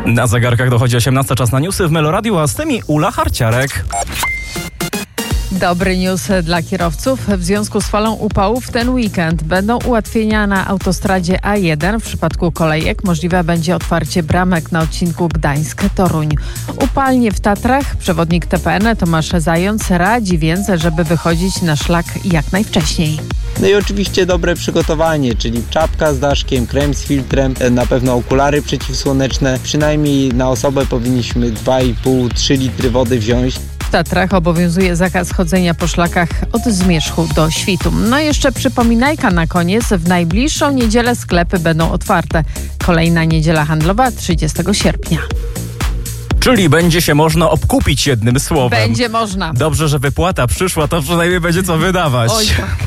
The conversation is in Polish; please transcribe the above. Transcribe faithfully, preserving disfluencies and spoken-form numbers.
Na zegarkach dochodzi osiemnasta, czas na newsy w Meloradiu, a z tymi Ula Harciarek. Dobry news dla kierowców. W związku z falą upałów ten weekend będą ułatwienia na autostradzie A jeden. W przypadku kolejek możliwe będzie otwarcie bramek na odcinku Gdańsk-Toruń. Upalnie w Tatrach. Przewodnik T P N Tomasz Zając radzi więc, żeby wychodzić na szlak jak najwcześniej. No i oczywiście dobre przygotowanie, czyli czapka z daszkiem, krem z filtrem, na pewno okulary przeciwsłoneczne. Przynajmniej na osobę powinniśmy dwa i pół do trzech litry wody wziąć. W Tatrach obowiązuje zakaz chodzenia po szlakach od Zmierzchu do Świtu. No i jeszcze przypominajka na koniec. W najbliższą niedzielę sklepy będą otwarte. Kolejna niedziela handlowa trzydziestego sierpnia. Czyli będzie się można obkupić jednym słowem. Będzie można. Dobrze, że wypłata przyszła, to przynajmniej będzie co wydawać. Oj.